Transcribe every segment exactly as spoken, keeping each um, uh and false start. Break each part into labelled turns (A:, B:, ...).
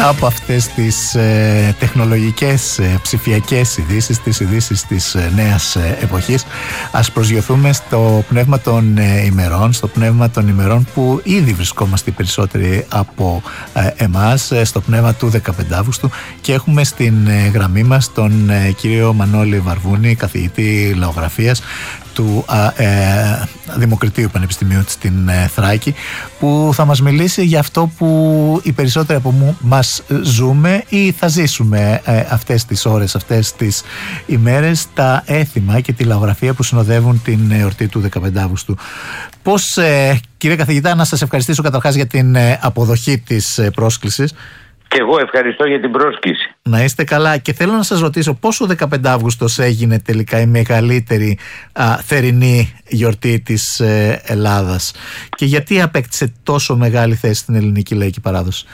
A: από αυτές τις ε, τεχνολογικές ε, ψηφιακές ειδήσεις, τις ειδήσεις της ε, νέας ε, εποχής, ας προσγειωθούμε στο πνεύμα των ε, ημερών, στο πνεύμα των ημερών που ήδη βρισκόμαστε οι περισσότεροι από ε, εμάς, ε, στο πνεύμα του δεκαπέντε Αυγούστου, και έχουμε στην ε, γραμμή μας τον ε, κύριο Μανώλη Βαρβούνη, καθηγητή λαογραφίας του ε, Δημοκρατίου Πανεπιστημίου στην ε, Θράκη, που θα μας μιλήσει για αυτό που οι περισσότεροι από μου μας ζούμε ή θα ζήσουμε ε, αυτές τις ώρες, αυτές τις ημέρες, τα έθιμα και τη λαογραφία που συνοδεύουν την εορτή του δεκαπέντε Αυγούστου. Πώς, ε, κύριε καθηγητά, να σας ευχαριστήσω καταρχάς για την ε, αποδοχή της ε, πρόσκλησης.
B: Και εγώ ευχαριστώ για την πρόσκληση.
A: Να είστε καλά, και θέλω να σας ρωτήσω πώς ο δεκαπέντε Αυγούστος έγινε τελικά η μεγαλύτερη α, θερινή γιορτή της ε, Ελλάδας και γιατί απέκτησε τόσο μεγάλη θέση στην ελληνική λαϊκή παράδοση.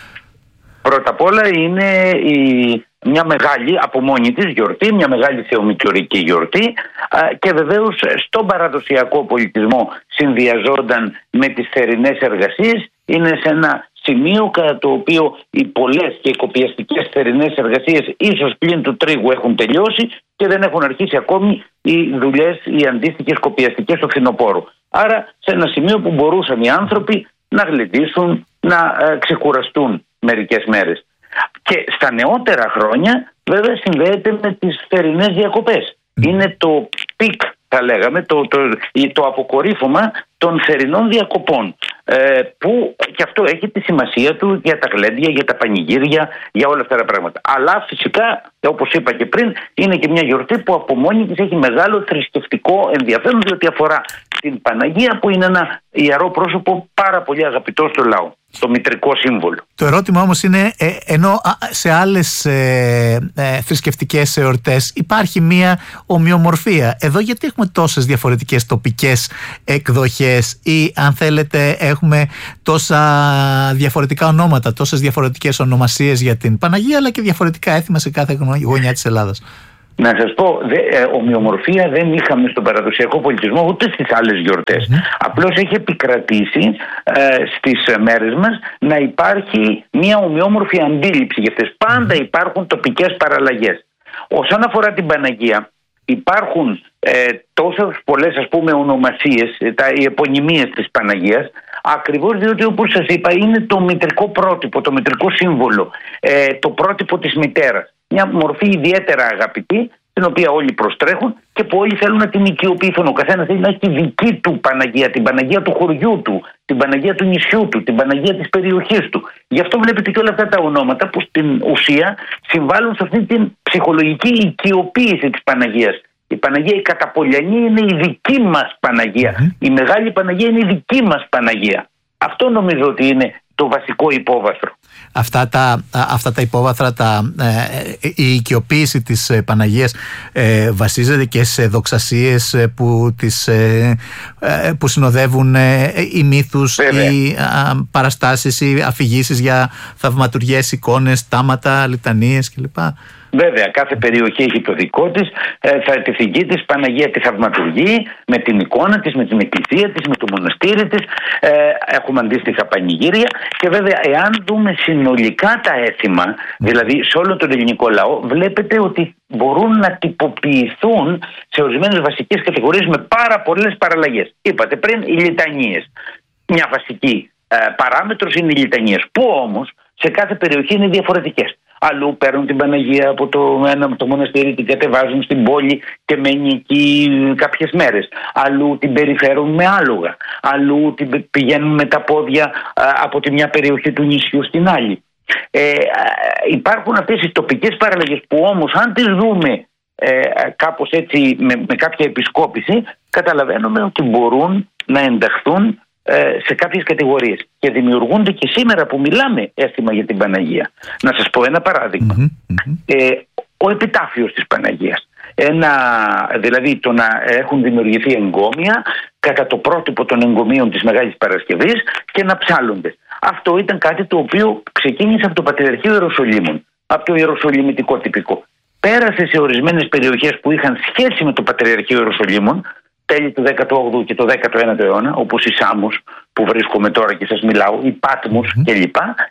B: Πρώτα απ' όλα είναι η, μια μεγάλη από μόνη της γιορτή, μια μεγάλη θεομητιορική γιορτή α, και βεβαίως στον παραδοσιακό πολιτισμό συνδυαζόταν με τις θερινές εργασίες. Είναι σε ένα σημείο κατά το οποίο οι πολλές και οι κοπιαστικές θερινές εργασίες ίσως πλην του τρίγου έχουν τελειώσει και δεν έχουν αρχίσει ακόμη οι δουλειές, οι αντίστοιχες κοπιαστικές στο φθινοπόρο. Άρα σε ένα σημείο που μπορούσαν οι άνθρωποι να γλεντήσουν, να ε, ξεκουραστούν μερικές μέρες. Και στα νεότερα χρόνια βέβαια συνδέεται με τις θερινές διακοπές. Mm. Είναι το πικ, θα λέγαμε, το, το, το αποκορύφωμα των θερινών διακοπών, ε, που και αυτό έχει τη σημασία του για τα γλέντια, για τα πανηγύρια, για όλα αυτά τα πράγματα. Αλλά φυσικά, όπως είπα και πριν, είναι και μια γιορτή που από μόνη της έχει μεγάλο θρησκευτικό ενδιαφέρον, διότι αφορά την Παναγία, που είναι ένα ιερό πρόσωπο πάρα πολύ αγαπητό στο λαό, το μητρικό σύμβολο. Το
A: ερώτημα όμως είναι, ε, ενώ σε άλλες ε, ε, θρησκευτικές εορτές υπάρχει μια ομοιομορφία, εδώ γιατί έχουμε τόσες διαφορετικές τοπικές εκδοχές, ή αν θέλετε έχουμε τόσα διαφορετικά ονόματα, τόσες διαφορετικές ονομασίες για την Παναγία, αλλά και διαφορετικά έθιμα σε κάθε γωνιά της Ελλάδας?
B: Να σας πω, δε, ε, ομοιομορφία δεν είχαμε στον παραδοσιακό πολιτισμό ούτε στις άλλες γιορτές. Mm. Απλώς έχει επικρατήσει ε, στις μέρες μας να υπάρχει μια ομοιόμορφη αντίληψη για αυτές. Πάντα υπάρχουν τοπικές παραλλαγές. Όσον αφορά την Παναγία, υπάρχουν ε, τόσες πολλές, ας πούμε, ονομασίες, τα, οι επωνυμίες της Παναγίας, ακριβώς διότι, όπως σας είπα, είναι το μητρικό πρότυπο, το μητρικό σύμβολο, ε, το πρότυπο της μητέρας. Μια μορφή ιδιαίτερα αγαπητή, την οποία όλοι προστρέχουν και που όλοι θέλουν να την οικειοποιηθούν. Ο καθένας θέλει να έχει τη δική του Παναγία, την Παναγία του χωριού του, την Παναγία του νησιού του, την Παναγία της περιοχής του. Γι' αυτό βλέπετε και όλα αυτά τα ονόματα που στην ουσία συμβάλλουν σε αυτή την ψυχολογική οικειοποίηση της Παναγίας. Η Παναγία η Καταπολιανή είναι η δική μας Παναγία. Mm-hmm. Η Μεγάλη Παναγία είναι η δική μας Παναγία. Αυτό νομίζω ότι είναι το βασικό υπόβαθρο. Αυτά τα,
A: αυτά τα υπόβαθρα, τα, ε, η οικειοποίηση της ε, Παναγίας ε, βασίζεται και σε δοξασίες ε, που, τις, ε, ε, που συνοδεύουν ε, οι μύθους, Βέβαια. οι α, παραστάσεις, οι αφηγήσεις για θαυματουργές, εικόνες, τάματα, λιτανίες κλπ.
B: Βέβαια, κάθε περιοχή έχει το δικό της, ε, θα τη δική της Παναγία τη θαυματουργεί με την εικόνα της, με την εκκλησία της, με το μοναστήρι της. Ε, έχουμε αντίστοιχα πανηγύρια και βέβαια, εάν δούμε συνολικά τα έθιμα, δηλαδή σε όλο τον ελληνικό λαό, βλέπετε ότι μπορούν να τυποποιηθούν σε ορισμένες βασικές κατηγορίες με πάρα πολλές παραλλαγές. Είπατε πριν οι λιτανίες. Μια βασική ε, παράμετρος είναι οι λιτανίες, που όμως σε κάθε περιοχή είναι διαφορετικές. Αλλού παίρνουν την Παναγία από το, ένα, το μοναστήρι, την κατεβάζουν στην πόλη και μένει εκεί κάποιες μέρες. Αλλού την περιφέρουν με άλογα. Αλλού την πηγαίνουν με τα πόδια α, από τη μια περιοχή του νησιού στην άλλη. Ε, υπάρχουν αυτές οι τοπικές παραλλαγές που όμως, αν τις δούμε ε, κάπως έτσι με, με κάποια επισκόπηση, καταλαβαίνουμε ότι μπορούν να ενταχθούν σε κάποιες κατηγορίες και δημιουργούνται και σήμερα που μιλάμε έθιμα για την Παναγία. Να σας πω ένα παράδειγμα. Mm-hmm, mm-hmm. Ε, ο επιτάφιος της Παναγίας. Ένα, δηλαδή το να έχουν δημιουργηθεί εγκόμια κατά το πρότυπο των εγκομίων της Μεγάλης Παρασκευής και να ψάλλονται. Αυτό ήταν κάτι το οποίο ξεκίνησε από το Πατριαρχείο Ιεροσολύμων, από το Ιεροσολυμητικό τυπικό. Πέρασε σε ορισμένες περιοχές που είχαν σχέση με το Πατριαρχείο Ιεροσολύμων, τέλη του δέκατου όγδοου και του δέκατου ένατου αιώνα, όπως η Σάμος που βρίσκομαι τώρα και σας μιλάω, η Πάτμος mm-hmm. κλπ.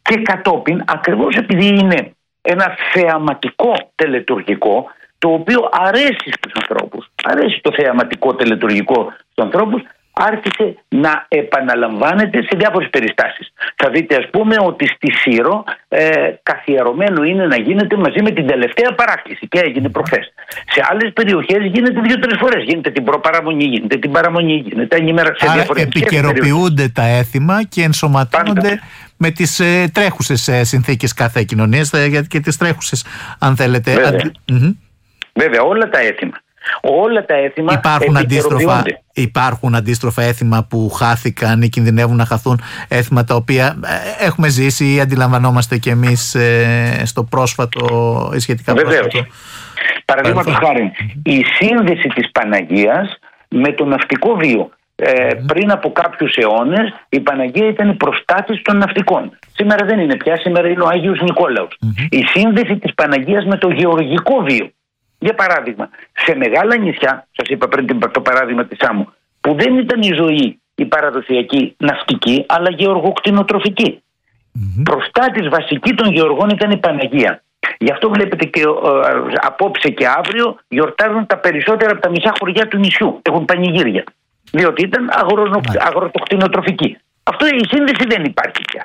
B: Και κατόπιν, ακριβώς επειδή είναι ένα θεαματικό τελετουργικό, το οποίο αρέσει στους ανθρώπους, αρέσει το θεαματικό τελετουργικό στους ανθρώπους, άρχισε να επαναλαμβάνεται σε διάφορες περιστάσεις. Θα δείτε, ας πούμε, ότι στη Σύρο ε, καθιερωμένο είναι να γίνεται μαζί με την τελευταία παράκληση, και έγινε προχθές. Σε άλλες περιοχές γίνεται δύο-τρεις φορές. Γίνεται την προπαραμονή, γίνεται την παραμονή, γίνεται ενημέρα σε διαφορετικές περιοχές.
A: Άρα επικαιροποιούνται τα έθιμα και ενσωματώνονται πάντα με τις ε, τρέχουσες ε, συνθήκες κάθε κοινωνίας ε, και τις τρέχουσες, αν θέλετε.
B: Βέβαια,
A: Αντι... Mm-hmm.
B: Βέβαια όλα τα έθιμα. Όλα τα έθιμα
A: υπάρχουν αντίστροφα, υπάρχουν αντίστροφα έθιμα που χάθηκαν ή κινδυνεύουν να χαθούν, έθιμα τα οποία έχουμε ζήσει ή αντιλαμβανόμαστε και εμείς ε, στο πρόσφατο ή σχετικά πρόσφατο.
B: Παραδείγματος χάρη, η σύνδεση της Παναγίας με το ναυτικό βίο. Ε, mm. Πριν από κάποιους αιώνες η Παναγία ήταν η προστάτης των ναυτικών. Σήμερα δεν είναι πια, σήμερα είναι ο Άγιος Νικόλαος. Mm-hmm. Η σύνδεση της Παναγίας με το γεωργικό βίο. Για παράδειγμα, σε μεγάλα νησιά, σας είπα πριν το παράδειγμα της Σάμου, που δεν ήταν η ζωή η παραδοσιακή ναυτική, αλλά γεωργοκτηνοτροφική. Mm-hmm. Προστάτης βασική των γεωργών ήταν η Παναγία. Γι' αυτό βλέπετε και ε, απόψε και αύριο γιορτάζουν τα περισσότερα από τα μισά χωριά του νησιού. Έχουν πανηγύρια. Διότι ήταν αγροτοκτηνοτροφική. Αυτό, η σύνδεση δεν υπάρχει πια.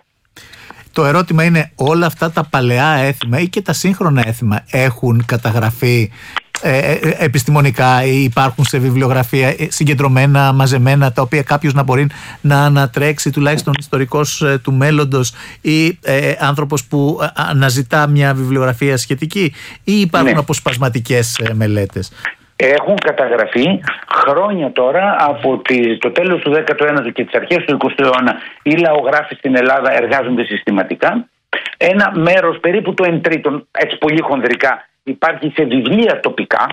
A: Το ερώτημα είναι, όλα αυτά τα παλαιά έθιμα ή και τα σύγχρονα έθιμα έχουν καταγραφεί ε, επιστημονικά ή υπάρχουν σε βιβλιογραφία συγκεντρωμένα, μαζεμένα, τα οποία κάποιος να μπορεί να ανατρέξει, τουλάχιστον ιστορικός ε, του μέλλοντος ή ε, άνθρωπος που αναζητά μια βιβλιογραφία σχετική, ή υπάρχουν ναι. αποσπασματικές ε, μελέτες?
B: Έχουν καταγραφεί χρόνια τώρα, από το τέλος του δέκατου ένατου και τις αρχές του εικοστού αιώνα. Οι λαογράφοι στην Ελλάδα εργάζονται συστηματικά. Ένα μέρος, περίπου το εν τρίτον, έτσι πολύ χονδρικά, υπάρχει σε βιβλία τοπικά,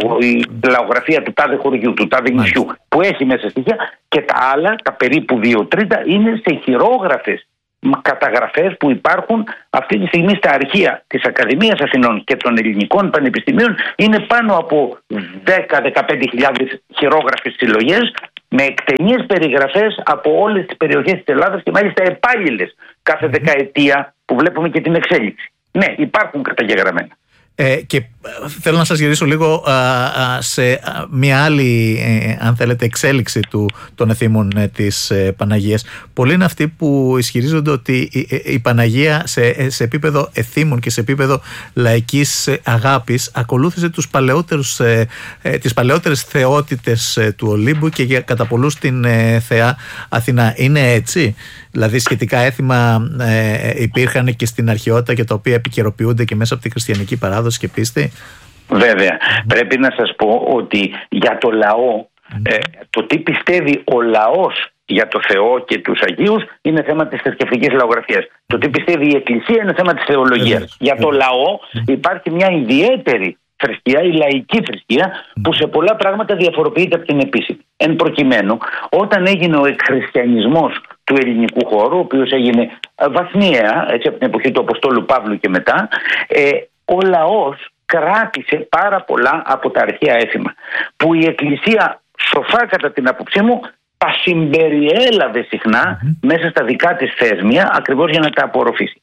B: η λαογραφία του τάδε χωριού, του τάδε νησιού, που έχει μέσα στοιχεία, και τα άλλα, τα περίπου δύο τρίτα, είναι σε χειρόγραφες καταγραφές που υπάρχουν αυτή τη στιγμή στα αρχεία της Ακαδημίας Αθηνών και των ελληνικών πανεπιστημίων. Είναι πάνω από δέκα με δεκαπέντε χιλιάδες χειρόγραφες συλλογές με εκτενείς περιγραφές από όλες τις περιοχές της Ελλάδας και μάλιστα επάλληλες κάθε δεκαετία, που βλέπουμε και την εξέλιξη. Ναι, υπάρχουν καταγεγραμμένα.
A: Ε, και θέλω να σας γυρίσω λίγο α, α, σε α, μια άλλη ε, αν θέλετε εξέλιξη του, των εθήμων ε, της ε, Παναγίας. Πολλοί είναι αυτοί που ισχυρίζονται ότι η, η, η Παναγία σε, σε επίπεδο εθήμων και σε επίπεδο λαϊκής ε, αγάπης ακολούθησε τους παλαιότερους, ε, ε, τις παλαιότερες θεότητες ε, του Ολύμπου και για, κατά πολλούς την ε, θεά Αθηνά. Είναι έτσι? Δηλαδή σχετικά έθιμα ε, υπήρχαν και στην αρχαιότητα και τα οποία επικαιροποιούνται και μέσα από τη χριστιανική παράδοση και πίστη?
B: Βέβαια. Mm. Πρέπει να σας πω ότι για το λαό, mm. ε, το τι πιστεύει ο λαός για το Θεό και τους Αγίους είναι θέμα της θρησκευτικής λαογραφίας. Το τι πιστεύει η Εκκλησία είναι θέμα της θεολογίας. Mm. Για το λαό υπάρχει μια ιδιαίτερη θρησκεία, η λαϊκή θρησκεία, που σε πολλά πράγματα διαφοροποιείται από την επίσημη. Εν προκειμένου, όταν έγινε ο εκχριστιανισμός του ελληνικού χώρου, ο οποίος έγινε βαθμιαία, έτσι, από την εποχή του Αποστόλου Παύλου και μετά, ε, ο λαός κράτησε πάρα πολλά από τα αρχαία έθιμα, που η Εκκλησία, σοφά κατά την άποψή μου, τα συμπεριέλαβε συχνά mm-hmm. μέσα στα δικά της θέσμια, ακριβώς για να τα απορροφήσει.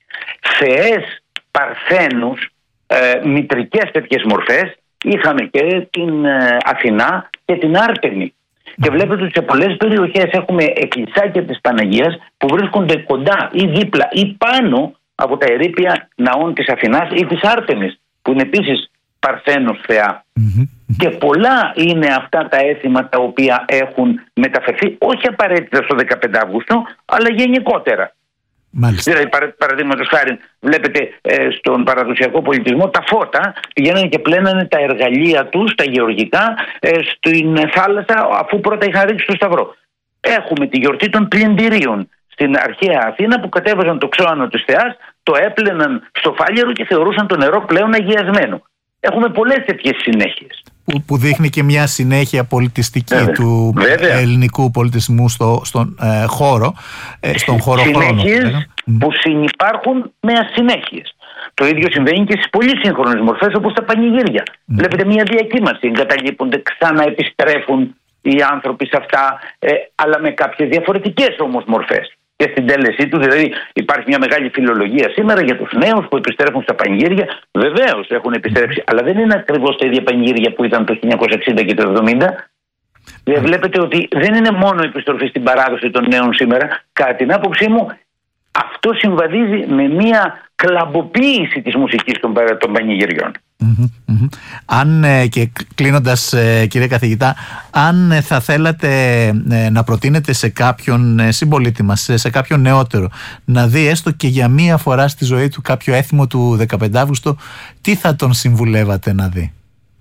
B: Θεές, παρθένους, ε, μητρικές τέτοιες μορφές είχαμε και την ε, Αθηνά και την Άρτεμη. Και βλέπετε ότι σε πολλές περιοχές έχουμε εκκλησάκια της Παναγίας που βρίσκονται κοντά ή δίπλα ή πάνω από τα ερείπια ναών της Αθηνάς ή της Άρτεμης, που είναι επίσης παρθένος θεά. Mm-hmm. Και πολλά είναι αυτά τα έθιμα τα οποία έχουν μεταφερθεί, όχι απαραίτητα στο δεκαπέντε Αυγούστου, αλλά γενικότερα.
A: Μάλιστα.
B: Δηλαδή, παραδείγματος χάρη, βλέπετε ε, στον παραδοσιακό πολιτισμό τα φώτα πηγαίνανε και πλένανε τα εργαλεία τους, τα γεωργικά, ε, στην θάλασσα, αφού πρώτα είχαν ρίξει το σταυρό. Έχουμε τη γιορτή των πλυντηρίων στην αρχαία Αθήνα, που κατέβαζαν το ξώανο της θεάς, το έπλαιναν στο φάλιαρο και θεωρούσαν το νερό πλέον αγιασμένο. Έχουμε πολλές τέτοιες συνέχειες. Που,
A: που δείχνει και μια συνέχεια πολιτιστική
B: Βέβαια.
A: του
B: Βέβαια.
A: ελληνικού πολιτισμού στο, στον ε, χώρο, ε, στον χώρο χρόνο.
B: Συνέχειες που συνυπάρχουν με ασυνέχειες. Το ίδιο συμβαίνει και στις πολύ σύγχρονες μορφές, όπως τα πανηγύρια. Mm. Βλέπετε μια διακύμανση, εγκαταλείπονται, ξαναεπιστρέφουν οι άνθρωποι σε αυτά, ε, αλλά με κάποιες διαφορετικές όμως μορφές. και στην τέλεσή του. Δηλαδή υπάρχει μια μεγάλη φιλολογία σήμερα για τους νέους που επιστρέφουν στα πανηγύρια. Βεβαίως έχουν επιστρέψει, αλλά δεν είναι ακριβώς τα ίδια πανηγύρια που ήταν το χίλια εννιακόσια εξήντα και το εβδομήντα. Βλέπετε ότι δεν είναι μόνο η επιστροφή στην παράδοση των νέων σήμερα. Κατά την άποψή μου, αυτό συμβαδίζει με μια κλαμποποίηση της μουσικής των, των πανηγυριών.
A: Mm-hmm, mm-hmm. Αν και κλείνοντας, κύριε καθηγητά, αν θα θέλατε να προτείνετε σε κάποιον συμπολίτη μας, σε κάποιον νεότερο, να δει έστω και για μία φορά στη ζωή του κάποιο έθιμο του δεκαπέντε Αύγουστο, τι θα τον συμβουλεύατε να δει?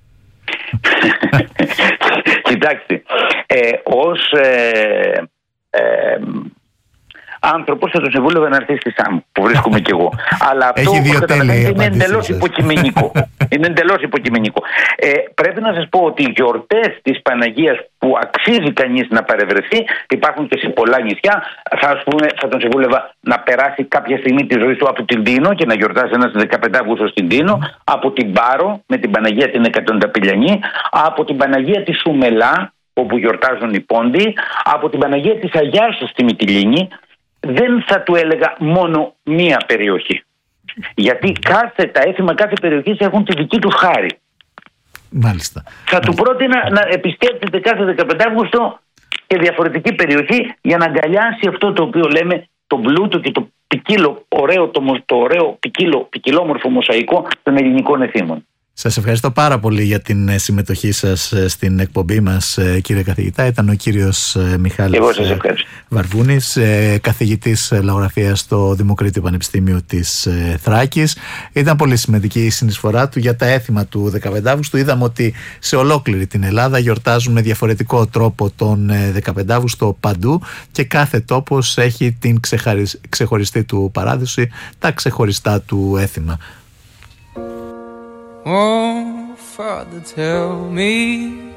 B: Κοιτάξτε, ε, ως ε, ε, άνθρωπος θα τον συμβούλευα να έρθει στη ΣΑΜ που βρίσκομαι κι εγώ. Αλλά αυτό είναι εντελώς υποκειμενικό. Είναι εντελώς υποκειμενικό. Ε, πρέπει να σας πω ότι οι γιορτές της Παναγίας που αξίζει κανείς να παρευρεθεί υπάρχουν και σε πολλά νησιά. Θα, ας πούμε, θα τον συμβούλευα να περάσει κάποια στιγμή τη ζωή του από την Τίνο και να γιορτάσει ένας δεκαπέντε Αυγούστου στην Τίνο, από την Πάρο με την Παναγία την Εκατονταπηλιανή, από την Παναγία τη Σουμελά όπου γιορτάζουν οι Πόντιοι, από την Παναγία της Αγιάς στη Μυτιλήνη. Δεν θα του έλεγα μόνο μία περιοχή. Γιατί κάθε, τα έθιμα κάθε περιοχής έχουν τη δική του χάρη.
A: Μάλιστα.
B: Θα του πρότεινα να επισκέπτεται κάθε δεκαπέντε Αυγούστου και διαφορετική περιοχή για να αγκαλιάσει αυτό το οποίο λέμε το πλούτο και το ποικίλο, ωραίο, το, το ωραίο ποικίλο, ποικιλόμορφο μοσαϊκό των ελληνικών εθήμων.
A: Σας ευχαριστώ πάρα πολύ για την συμμετοχή σας στην εκπομπή μας, κύριε καθηγητά. Ήταν ο κύριος Μιχάλης Βαρβούνης, καθηγητής λαογραφίας στο Δημοκρίτιο Πανεπιστήμιο της Θράκης. Ήταν πολύ σημαντική η συνεισφορά του για τα έθιμα του δεκαπέντε Αυγούστου. Είδαμε ότι σε ολόκληρη την Ελλάδα γιορτάζουν με διαφορετικό τρόπο τον δεκαπέντε Αυγούστο παντού και κάθε τόπος έχει την ξεχωριστή του παράδοση, τα ξεχωριστά του έθιμα.
C: Oh, Father, tell me